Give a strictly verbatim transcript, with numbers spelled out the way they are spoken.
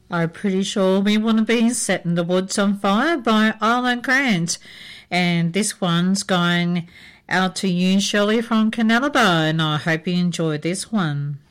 I'm pretty sure we want to be setting the woods on fire by Isla Grant. And this one's going out to you, Shirley, from Canalaba, and I hope you enjoyed this one.